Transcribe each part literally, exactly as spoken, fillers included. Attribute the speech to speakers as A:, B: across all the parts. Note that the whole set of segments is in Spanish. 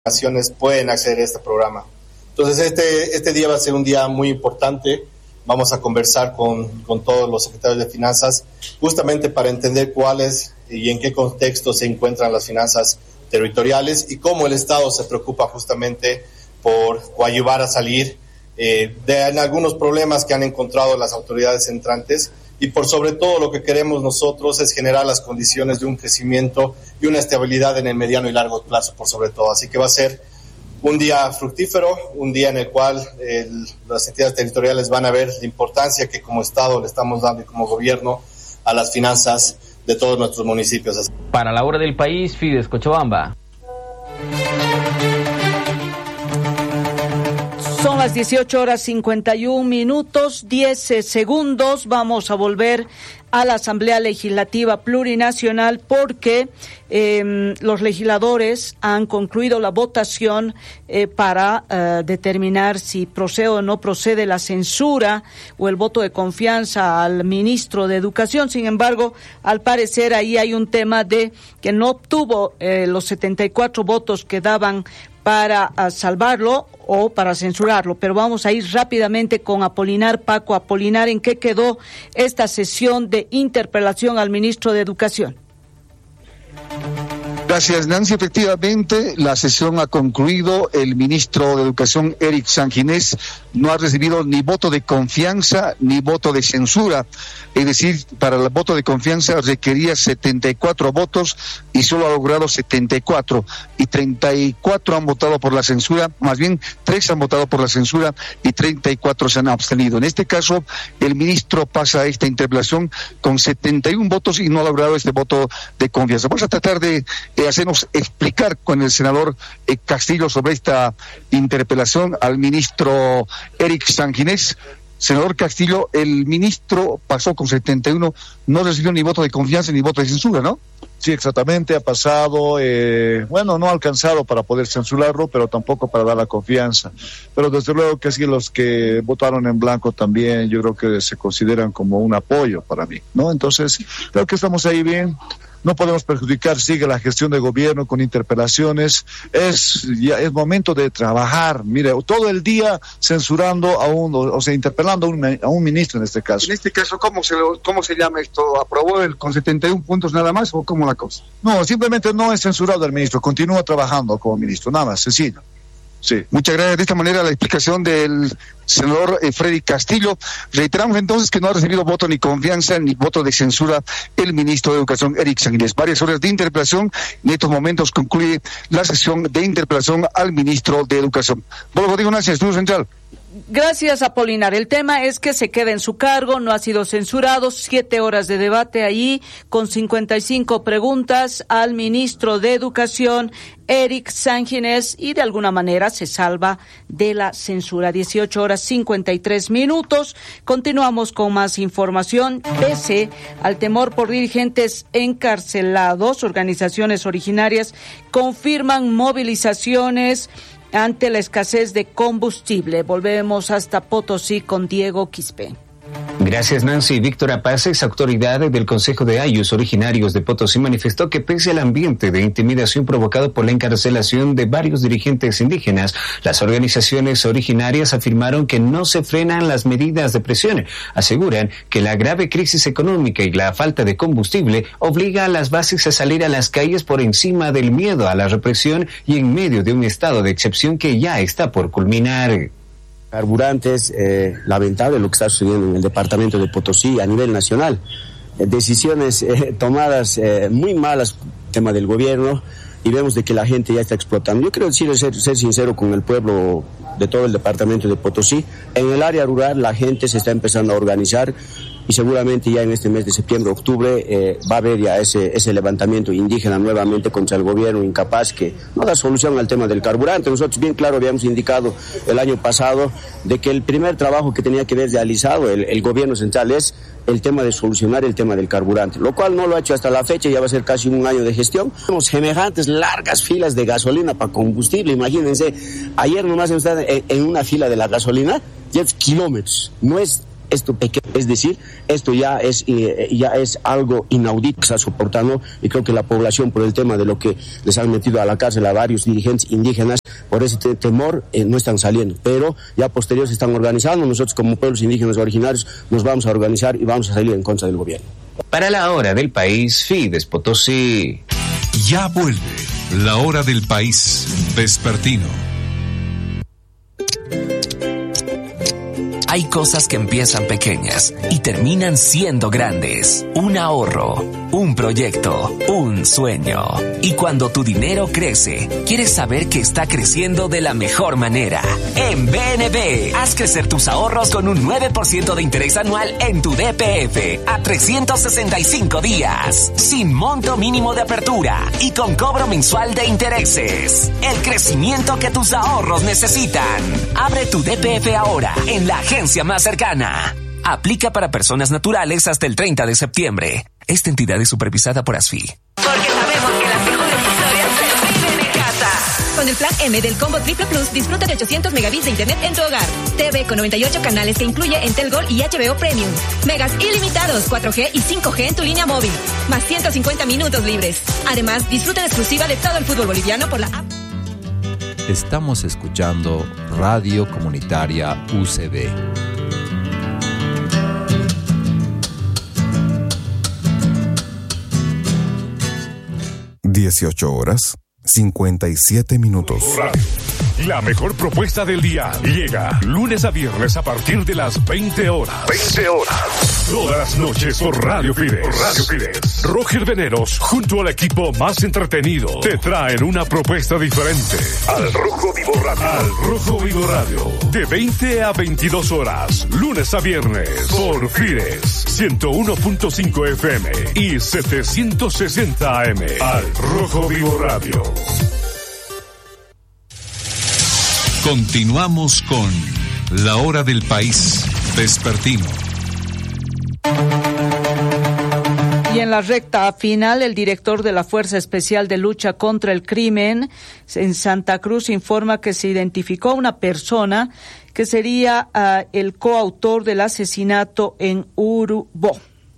A: naciones pueden acceder a este programa. Entonces este, este día va a ser un día muy importante. Vamos a conversar con, con todos los secretarios de finanzas justamente para entender cuáles y en qué contexto se encuentran las finanzas territoriales y cómo el Estado se preocupa justamente por ayudar a salir eh, de en algunos problemas que han encontrado las autoridades entrantes, y por sobre todo lo que queremos nosotros es generar las condiciones de un crecimiento y una estabilidad en el mediano y largo plazo por sobre todo. Así que va a ser un día fructífero, un día en el cual el, las entidades territoriales van a ver la importancia que como Estado le estamos dando y como gobierno a las finanzas de todos nuestros municipios.
B: Para la hora del país, Fides Cochabamba.
C: Son las dieciocho horas cincuenta y un minutos, diez segundos. Vamos a volver a la Asamblea Legislativa Plurinacional porque eh, los legisladores han concluido la votación eh, para eh, determinar si procede o no procede la censura o el voto de confianza al ministro de Educación. Sin embargo, al parecer ahí hay un tema de que no obtuvo eh, los setenta y cuatro votos que daban para uh, salvarlo o para censurarlo, pero vamos a ir rápidamente con Apolinar. Paco Apolinar, ¿en qué quedó esta sesión de interpelación al ministro de Educación?
D: Gracias, Nancy. Efectivamente, la sesión ha concluido. El ministro de Educación, Eric Sanginés, no ha recibido ni voto de confianza ni voto de censura. Es decir, para el voto de confianza requería setenta y cuatro votos y solo ha logrado setenta y cuatro. Y treinta y cuatro han votado por la censura, más bien tres han votado por la censura y treinta y cuatro se han abstenido. En este caso, el ministro pasa a esta interpelación con setenta y uno votos y no ha logrado este voto de confianza. Vamos a tratar de eh, hacernos explicar con el senador eh, Castillo sobre esta interpelación al ministro Eric Sanginés. Senador Castillo, el ministro pasó con setenta y uno, no recibió ni voto de confianza ni voto de censura, ¿no?
E: Sí, exactamente, ha pasado, eh, bueno, no ha alcanzado para poder censurarlo, pero tampoco para dar la confianza. Pero desde luego que sí, los que votaron en blanco también, yo creo que se consideran como un apoyo para mí, ¿no? Entonces, creo que estamos ahí bien. No podemos perjudicar, sigue la gestión de gobierno con interpelaciones, es ya es momento de trabajar, mire, todo el día censurando a un, o, o sea, interpelando a un, a un ministro en este caso.
D: En este caso, ¿cómo se lo, cómo se llama esto? ¿Aprobó el con setenta y uno puntos nada más o cómo la cosa?
E: No, simplemente no es censurado al ministro, continúa trabajando como ministro, nada más, sencillo.
D: Sí, muchas gracias. De esta manera la explicación del senador eh, Freddy Castillo. Reiteramos entonces que no ha recibido voto ni confianza ni voto de censura el ministro de Educación, Eric Sanginés. Varias horas de interpelación. En estos momentos concluye la sesión de interpelación al ministro de Educación. Bueno, digo, gracias, Estudio Central.
C: Gracias, Apolinar. El tema es que se queda en su cargo, no ha sido censurado. Siete horas de debate ahí, con cincuenta y cinco preguntas al ministro de Educación, Eric Sanginés, y de alguna manera se salva de la censura. dieciocho horas cincuenta y tres minutos. Continuamos con más información. Pese al temor por dirigentes encarcelados, organizaciones originarias confirman movilizaciones ante la escasez de combustible. Volvemos hasta Potosí con Diego Quispe.
B: Gracias, Nancy. Víctor Apaz, ex autoridad del Consejo de Ayllus originarios de Potosí, manifestó que pese al ambiente de intimidación provocado por la encarcelación de varios dirigentes indígenas, las organizaciones originarias afirmaron que no se frenan las medidas de presión. Aseguran que la grave crisis económica y la falta de combustible obliga a las bases a salir a las calles por encima del miedo a la represión y en medio de un estado de excepción que ya está por culminar.
F: Carburantes, eh, lamentable lo que está sucediendo en el departamento de Potosí a nivel nacional. Eh, decisiones eh, tomadas eh, muy malas, tema del gobierno, y vemos de que la gente ya está explotando. Yo quiero decir, ser, ser sincero con el pueblo de todo el departamento de Potosí. En el área rural la gente se está empezando a organizar y seguramente ya en este mes de septiembre, octubre, eh, va a haber ya ese, ese levantamiento indígena nuevamente contra el gobierno incapaz que no da solución al tema del carburante. Nosotros bien claro habíamos indicado el año pasado de que el primer trabajo que tenía que ver realizado el, el gobierno central es el tema de solucionar el tema del carburante, lo cual no lo ha hecho hasta la fecha, ya va a ser casi un año de gestión. Tenemos semejantes largas filas de gasolina para combustible, imagínense, ayer nomás estaba en, en una fila de la gasolina, diez kilómetros, no es esto pequeño, es decir, esto ya es eh, ya es algo inaudito que está soportando, y creo que la población, por el tema de lo que les han metido a la cárcel a varios dirigentes indígenas, por ese te- temor eh, no están saliendo, pero ya posterior se están organizando. Nosotros como pueblos indígenas originarios nos vamos a organizar y vamos a salir en contra del gobierno.
B: Para la hora del país, Fides Potosí.
G: Ya vuelve la hora del país vespertino.
H: Hay cosas que empiezan pequeñas y terminan siendo grandes. Un ahorro, un proyecto, un sueño. Y cuando tu dinero crece, quieres saber que está creciendo de la mejor manera. En B N B, haz crecer tus ahorros con un nueve por ciento de interés anual en tu D P F a trescientos sesenta y cinco días, sin monto mínimo de apertura y con cobro mensual de intereses. El crecimiento que tus ahorros necesitan. Abre tu D P F ahora en la agencia más cercana. Aplica para personas naturales hasta el treinta de septiembre. Esta entidad es supervisada por ASFI.
I: Porque sabemos que las mejores historias se viven en casa. Con el plan M del Combo Triple Plus, disfruta de ochocientos megabits de internet en tu hogar. T V con noventa y ocho canales que incluye Entel Gold y H B O Premium. Megas ilimitados, cuatro G y cinco G en tu línea móvil. Más ciento cincuenta minutos libres. Además, disfruta en exclusiva de todo el fútbol boliviano por la app.
J: Estamos escuchando Radio Comunitaria U C B.
K: dieciocho horas, cincuenta y siete minutos.
L: La mejor propuesta del día llega lunes a viernes a partir de las veinte horas. veinte horas. Todas las noches por Radio Fides. Por Radio Fides. Roger Veneros, junto al equipo más entretenido, te traen una propuesta diferente. Al Rojo Vivo Radio. Al Rojo Vivo Radio. De veinte a veintidós horas. Lunes a viernes. Por Fides. ciento uno punto cinco F M y setecientos sesenta A M. Al Rojo Vivo Radio.
G: Continuamos con la hora del país vespertino.
C: Y en la recta final, el director de la Fuerza Especial de Lucha contra el Crimen en Santa Cruz informa que se identificó a una persona que sería uh, el coautor del asesinato en Urubó.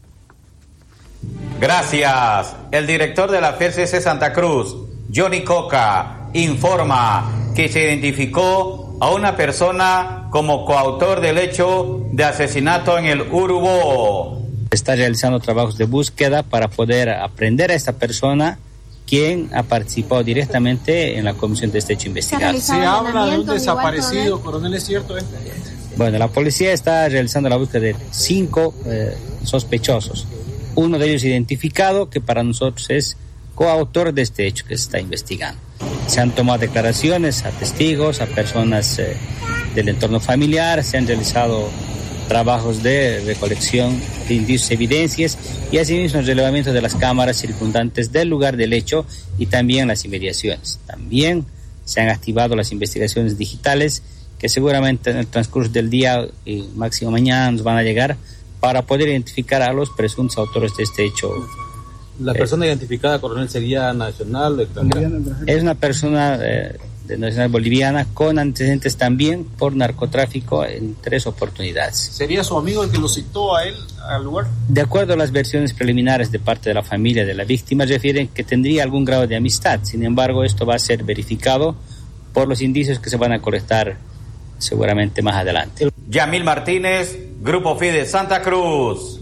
M: Gracias. El director de la F S C Santa Cruz, Johnny Coca, informa que se identificó a una persona como coautor del hecho de asesinato en el Urubó.
N: Está realizando trabajos de búsqueda para poder aprender a esta persona, quien ha participado directamente en la comisión de este hecho investigado.
O: Se habla de un desaparecido, coronel, ¿es cierto? Eh?
N: Bueno, la policía está realizando la búsqueda de cinco eh, sospechosos. Uno de ellos identificado, que para nosotros es coautor de este hecho que se está investigando. Se han tomado declaraciones a testigos, a personas eh, del entorno familiar, se han realizado trabajos de recolección de indicios y evidencias y asimismo el relevamiento de las cámaras circundantes del lugar del hecho y también las inmediaciones. También se han activado las investigaciones digitales que seguramente en el transcurso del día y máximo mañana nos van a llegar para poder identificar a los presuntos autores de este hecho.
O: La persona eh, identificada, coronel, sería nacional, extranjera.
N: Es una persona eh, de nacional boliviana con antecedentes también por narcotráfico en tres oportunidades.
O: ¿Sería su amigo el que lo citó a él al lugar?
N: De acuerdo a las versiones preliminares de parte de la familia de la víctima, refieren que tendría algún grado de amistad. Sin embargo, esto va a ser verificado por los indicios que se van a colectar seguramente más adelante.
M: Yamil Martínez, Grupo Fides Santa Cruz.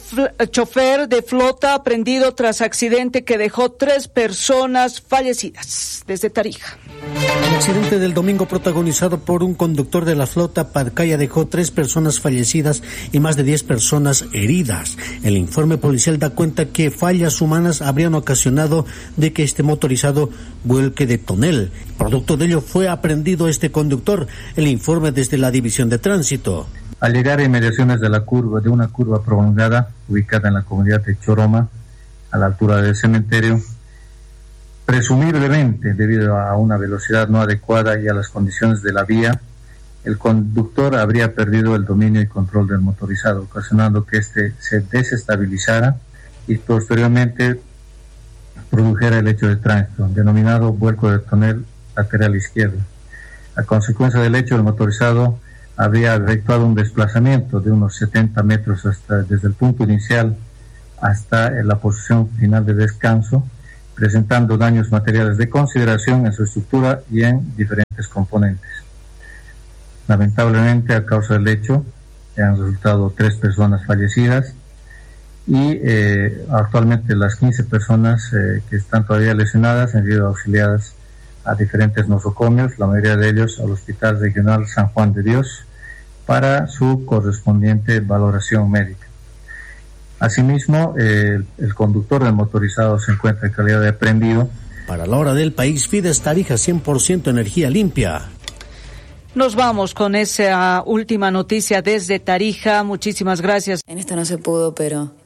C: Chofer de flota aprendido tras accidente que dejó tres personas fallecidas. Desde Tarija.
P: El accidente del domingo protagonizado por un conductor de la flota Padcaya dejó tres personas fallecidas y más de diez personas heridas. El informe policial da cuenta que fallas humanas habrían ocasionado de que este motorizado vuelque de tonel. Producto de ello fue aprehendido este conductor. El informe desde la División de Tránsito.
Q: Al llegar a inmediaciones de la curva, de una curva prolongada ubicada en la comunidad de Choroma, a la altura del cementerio, presumiblemente debido a una velocidad no adecuada y a las condiciones de la vía, el conductor habría perdido el dominio y control del motorizado, ocasionando que éste se desestabilizara y posteriormente produjera el hecho de tránsito, denominado vuelco de tonel lateral izquierdo. A consecuencia del hecho, el motorizado habría efectuado un desplazamiento de unos setenta metros hasta, desde el punto inicial hasta la posición final de descanso, presentando daños materiales de consideración en su estructura y en diferentes componentes. Lamentablemente, a causa del hecho, han resultado tres personas fallecidas y eh, actualmente las quince personas eh, que están todavía lesionadas han sido auxiliadas a diferentes nosocomios, la mayoría de ellos al Hospital Regional San Juan de Dios, para su correspondiente valoración médica. Asimismo, eh, el conductor del motorizado se encuentra en calidad de aprehendido.
P: Para la hora del país, Fides Tarija, cien por ciento energía limpia.
C: Nos vamos con esa última noticia desde Tarija. Muchísimas gracias.
R: En esto no se pudo, pero